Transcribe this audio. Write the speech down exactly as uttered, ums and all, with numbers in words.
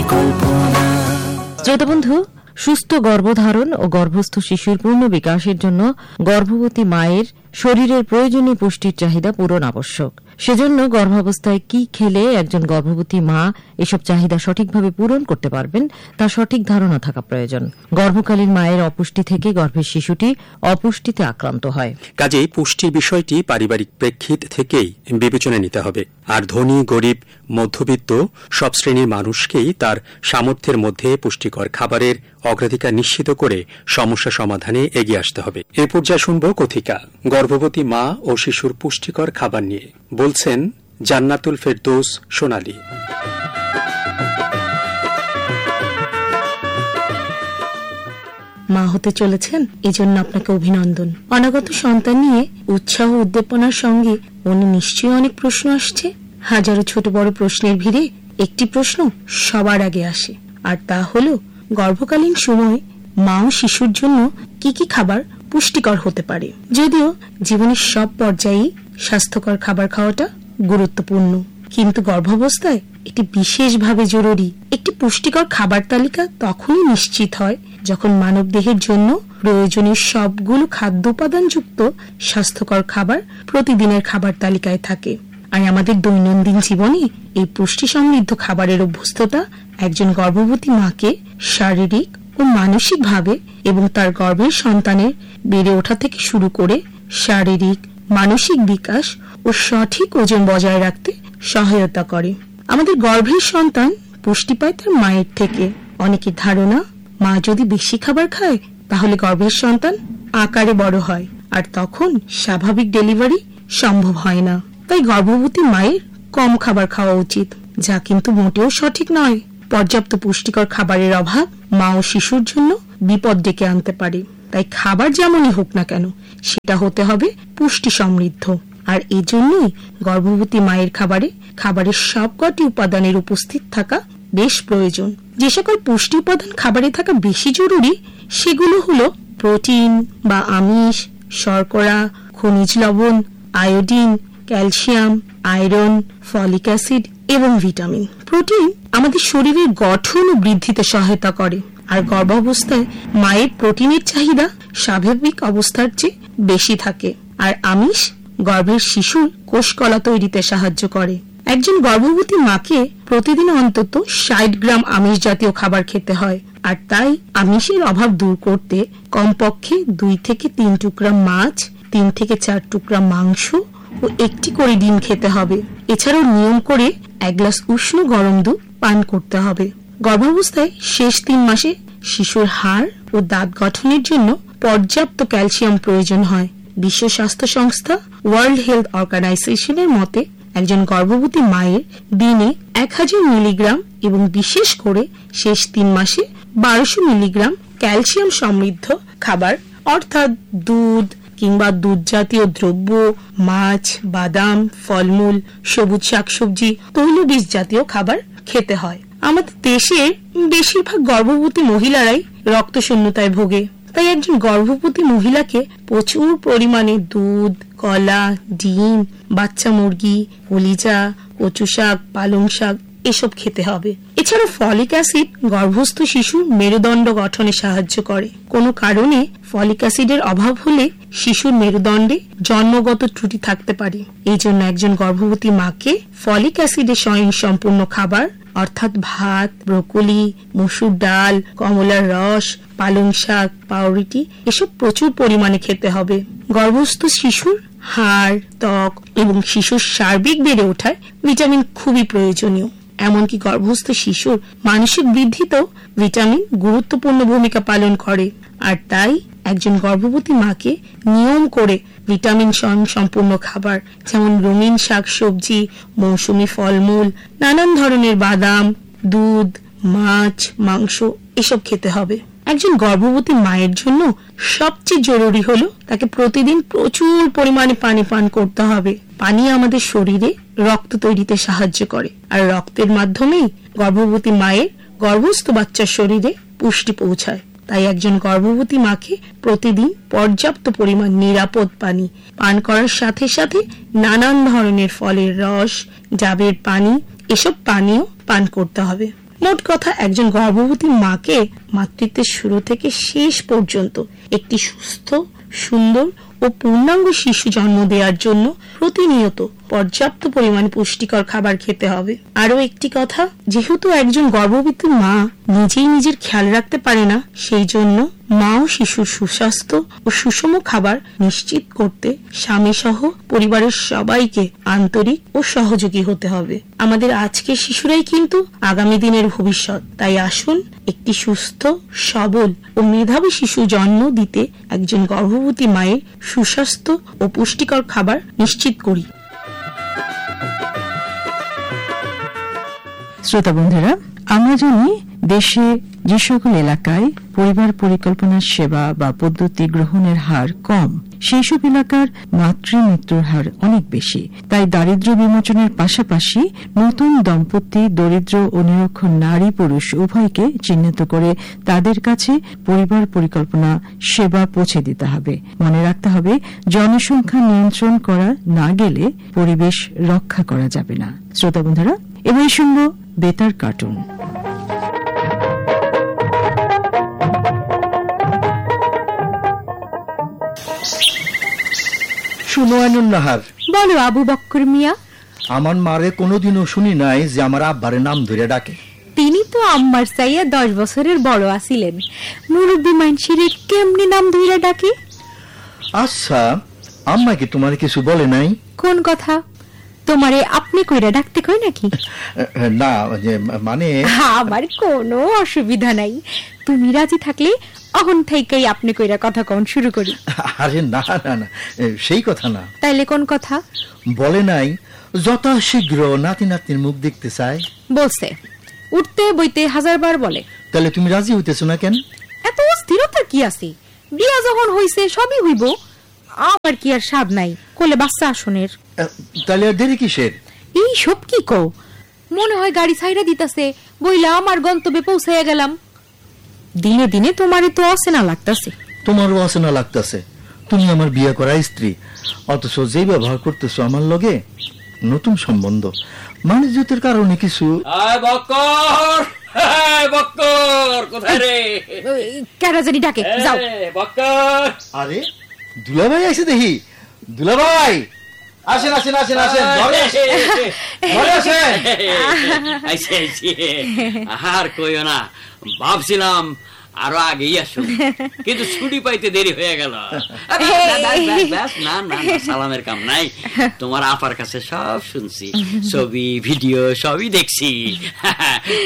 পরিকল্পনা। শ্রোতা বন্ধু, সুস্থ গর্ভধারণ ও গর্ভস্থ শিশুর পূর্ণ বিকাশের জন্য গর্ভবতী মায়ের শরীরের প্রয়োজনীয় পুষ্টির চাহিদা পূরণ আবশ্যক। সেজন্য গর্ভাবস্থায় কি খেলে একজন গর্ভবতী মা এসব চাহিদা সঠিকভাবে পূরণ করতে পারবেন তা সঠিক ধারণা থাকা প্রয়োজন। গর্ভকালীন মায়ের অপুষ্টি থেকে গর্ভের শিশুটি অপুষ্টিতে আক্রান্ত হয়। কাজেই পুষ্টির বিষয়টি পারিবারিক প্রেক্ষিত থেকেই বিবেচনায় নিতে হবে। আর ধনী, গরিব, মধ্যবিত্ত সব শ্রেণীর মানুষকেই তার সামর্থ্যের মধ্যে পুষ্টিকর খাবারের অগ্রাধিকার নিশ্চিত করে সমস্যা সমাধানে এগিয়ে আসতে হবে। এ পর্যায়ে শুনব কথিকা গর্ভবতী মা ও শিশুর পুষ্টিকর খাবার নিয়ে। বলছেন জান্নাতুল ফেরদৌস সোনালী। মা হতে চলেছেন, এজন্য আপনাকে অভিনন্দন। অনাগত সন্তান নিয়ে উৎসাহ উদ্দীপনার সঙ্গে মনে নিশ্চয়ই অনেক প্রশ্ন আসছে। হাজারো ছোট বড় প্রশ্নের ভিড়ে একটি প্রশ্ন সবার আগে আসে, আর তা হলো গর্ভকালীন সময় মা ও শিশুর জন্য কি কি খাবার পুষ্টিকর হতে পারে। যদিও জীবনের সব পর্যায়ে স্বাস্থ্যকর খাবার খাওয়াটা গুরুত্বপূর্ণ, কিন্তু গর্ভাবস্থায় এটি বিশেষভাবে জরুরি। একটি পুষ্টিকর খাবার তালিকা তখনই নিশ্চিত হয় যখন মানব দেহের জন্য প্রয়োজনীয় সবগুলো খাদ্য উপাদান যুক্ত স্বাস্থ্যকর খাবার প্রতিদিনের খাবার তালিকায় থাকে। আর আমাদের দৈনন্দিন জীবনে এই পুষ্টি সমৃদ্ধ খাবারের অভ্যস্ততা একজন গর্ভবতী মাকে শারীরিক ও মানসিকভাবে এবং তার গর্ভের সন্তানের বেড়ে ওঠা থেকে শুরু করে শারীরিক মানসিক বিকাশ ও সঠিক ওজন বজায় রাখতে সহায়তা করে। আমাদের গর্ভের সন্তান পুষ্টি পায় তার মায়ের থেকে। অনেকের ধারণা মা যদি বেশি খাবার খায় তাহলে গর্ভের সন্তান আকারে বড় হয় আর তখন স্বাভাবিক ডেলিভারি সম্ভব হয় না। তাই গর্ভবতী মায়ের কম খাবার খাওয়া উচিত, যা কিন্তু মোটেও সঠিক নয়। পর্যাপ্ত পুষ্টিকর খাবারের অভাব মা ও শিশুর জন্য বিপদ ডেকে আনতে পারে। তাই খাবার যেমনই হোক না কেন সেটা হতে হবে পুষ্টি সমৃদ্ধ। আর এই জন্যই গর্ভবতী মায়ের খাবারে খাবারের সবকটি উপাদানের উপস্থিত থাকা বেশ প্রয়োজন। যে সকল পুষ্টি উপাদান খাবারে থাকা বেশি জরুরি সেগুলো হলো প্রোটিন বা আমিষ, শর্করা, খনিজ লবণ, iodine, calcium, iron, folic acid এবং ভিটামিন। প্রোটিন আমাদের শরীরের গঠন ও বৃদ্ধিতে সহায়তা করে, আর গর্ভাবস্থায় মায়ের প্রোটিনের চাহিদা স্বাভাবিক অবস্থার চেয়ে বেশি থাকে। আর আমিষ গর্ভের শিশুর কোষকলা তৈরিতে সাহায্য করে। একজন গর্ভবতী মাকে প্রতিদিন অন্তত ষাট গ্রাম আমিষ জাতীয় খাবার খেতে হয়, আর তাই আমিষের অভাব দূর করতে কমপক্ষে দুই থেকে তিন টুকরা মাছ, তিন থেকে চার টুকরা মাংস ও একটি করে ডিম খেতে হবে। এছাড়াও নিয়ম করে এক গ্লাস উষ্ণ গরম দুধ পান করতে হবে। গর্ভাবস্থায় শেষ তিন মাসে শিশুর হাড় ও দাঁত গঠনের জন্য পর্যাপ্ত ক্যালসিয়াম প্রয়োজন হয়। বিশ্ব স্বাস্থ্য সংস্থা ওয়ার্ল্ড হেলথ অর্গানাইজেশনের মতে একজন গর্ভবতী মায়ের দিনে এক হাজার মিলিগ্রাম এবং বিশেষ করে শেষ তিন মাসে বারোশো মিলিগ্রাম ক্যালসিয়াম সমৃদ্ধ খাবার অর্থাৎ দুধ কিংবা দুধ জাতীয় দ্রব্য, মাছ, বাদাম, ফলমূল, সবুজ শাকসবজি, তৈলবীজ জাতীয় খাবার খেতে হয়। আমাদের দেশের বেশিরভাগ গর্ভবতী মহিলারাই রক্তশূন্যতায় ভোগে। তাই একজন গর্ভবতী মহিলাকে প্রচুর পরিমাণে দুধ, কলা, ডিম, বাচ্চা মুরগি, কলিজা, কচু শাক, পালং শাক এসব খেতে হবে। এছাড়া ফলিক অ্যাসিড গর্ভস্থ শিশুর মেরুদণ্ড গঠনে সাহায্য করে। কোনো কারণে ফলিক অ্যাসিডের অভাব হলে শিশুর মেরুদণ্ডে জন্মগত ত্রুটি থাকতে পারে। এই জন্য একজন গর্ভবতী মাকে ফলিক অ্যাসিডে স্বয়ং সম্পূর্ণ খাবার অর্থাৎ ভাত, ব্রোকলি, মসুর ডাল, কমলার রস, পালং শাক, পাউরুটি এসব প্রচুর পরিমাণে খেতে হবে। গর্ভস্থ শিশুর হাড়, ত্বক এবং শিশুর সার্বিক বেড়ে ওঠায় ভিটামিন খুবই প্রয়োজনীয়। এমনকি গর্ভস্থ শিশুর মানসিক বৃদ্ধিতেও ভিটামিন গুরুত্বপূর্ণ ভূমিকা পালন করে। আর তাই একজন গর্ভবতী মাকে নিয়ম করে ভিটামিন সম্পূর্ণ খাবার যেমন রঙিন শাকসবজি, মৌসুমী ফলমূল, নানান ধরনের বাদাম, দুধ, মাছ, মাংস এসব খেতে হবে। একজন গর্ভবতী মায়ের জন্য সবচেয়ে জরুরি হলো তাকে প্রতিদিন প্রচুর পরিমাণে পানি পান করতে হবে। পানি আমাদের শরীরে রক্ত তৈরিতে সাহায্য করে, আর রক্তের মাধ্যমেই গর্ভবতী মায়ের গর্ভস্থ বাচ্চার শরীরে পুষ্টি পৌঁছায়। তাই একজন গর্ভবতী মাকে প্রতিদিন পর্যাপ্ত পরিমাণ নিরাপদ পানি পান করার সাথে সাথে নানান ধরনের ফলের রস, ডাবের পানি এসব পানীয় পান করতে হবে। মোট কথা একজন গর্ভবতী মাকে মাতৃত্বের শুরু থেকে শেষ পর্যন্ত একটি সুস্থ, সুন্দর ও পূর্ণাঙ্গ শিশু জন্ম দেওয়ার জন্য প্রতিনিয়ত পর্যাপ্ত পরিমাণে পুষ্টিকর খাবার খেতে হবে। আরো একটি কথা, যেহেতু একজন গর্ভবতী মা নিজেই নিজের খেয়াল রাখতে পারে না, সেই জন্য মা ও শিশুর সুস্বাস্থ্য ও সুষম খাবার নিশ্চিত করতে স্বামী সহ পরিবারের সবাইকে আন্তরিক ও সহযোগী হতে হবে। আমাদের আজকের শিশুরাই কিন্তু আগামী দিনের ভবিষ্যৎ। তাই আসুন একটি সুস্থ, সবল ও মেধাবী শিশু জন্ম দিতে একজন গর্ভবতী মায়ের সুস্বাস্থ্য ও পুষ্টিকর খাবার নিশ্চিত করি। শ্রোতা বন্ধুরা, আমরা জানি দেশে যে সকল এলাকায় পরিবার পরিকল্পনার সেবা বা পদ্ধতি গ্রহণের হার কম, সেই সব এলাকার মাতৃ মৃত্যুর হার অনেক বেশি। তাই দারিদ্র্য বিমোচনের পাশাপাশি নতুন দম্পতি, দরিদ্র ও নিরক্ষর নারী পুরুষ উভয়কে চিহ্নিত করে তাদের কাছে পরিবার পরিকল্পনা সেবা পৌঁছে দিতে হবে। মনে রাখতে হবে, জনসংখ্যা নিয়ন্ত্রণ করা না গেলে পরিবেশ রক্ষা করা যাবে না। শ্রোতা বন্ধুরা, এবার শুনব বেতার কার্টুন। শুনো আইনুন নাহার। বলো আবু বক্কর মিয়া। আমার মারে কোনোদিনও শুনি নাই যে আমার আব্বারে নাম ধরে ডাকে। তিনি তো আম্মার চাইয়া দশ বছরের বড় আছিলেন, মুরব্বী মানুষের কেমনি নাম ধরে ডাকে? আচ্ছা, আম্মা কি তোমার কিছু বলে নাই? কোন কথা? তোমারে আপনি কইরা ডাকতে কই নাকি? না, যে মানে আমার কোনো অসুবিধা নাই, তুমি রাজি থাকলে অহন থেকেই আপনি কইরা কথা কন শুরু করি। আরে না না না, সেই কথা না। তাইলে কোন কথা? বলে নাই যথা শীঘ্র নাতি নাতনির মুখ দেখতে চায়? বলছে, উঠতে বইতে হাজার বার বলে। তাহলে তুমি রাজি হইতেছো না কেন? এত স্থিরতা কি আছে? বিয়া যখন হইছে সবই হইব, আমার কি আর সাধ নাই কোলে বাচ্চা আসনের? তাহলে আর দেরি কিসের? এই সব কি কও? মনে হয় গাড়ি ছাইরা দিতাছে, বইলা আমার গন্তব্যে পৌঁছাইয়া গেলাম। দিনে দিনে তোমারে তো অচেনা লাগতাছে। তোমারও অচেনা লাগতাছে। তুমি আমার বিয়ে করা স্ত্রী, অথচ যে ব্যবহার করতেছো আমার লগে নতুন সম্বন্ধ, মানিজ্যতের কারণে কিছু। কেরা জানি ডাকে, যাও। আরে দুলাভাই আইছে দেখি। দুলাভাই আসেন আসেন আসেন আসেন, ঘরে আসেন ঘরে আসেন। আর কইও না, ভাবছিলাম আরো আগেই আসো, কিন্তু ছুটি পাইতে দেরি হয়ে গেল। না না, সালামের কাম নাই। তোমার আপার কাছে সব শুনছি, ছবি ভিডিও সবই দেখছি।